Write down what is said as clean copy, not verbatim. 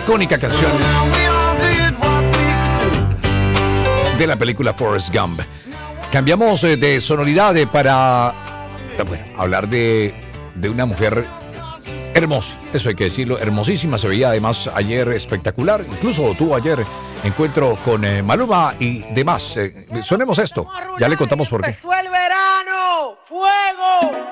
icónica canción de la película Forrest Gump. Cambiamos de sonoridad para hablar de una mujer hermosa, eso hay que decirlo, hermosísima, se veía además ayer espectacular, incluso tuvo ayer encuentro con Maluma y demás. Sonemos esto, ya le contamos por qué. ¡Empezó el verano! ¡Fuego!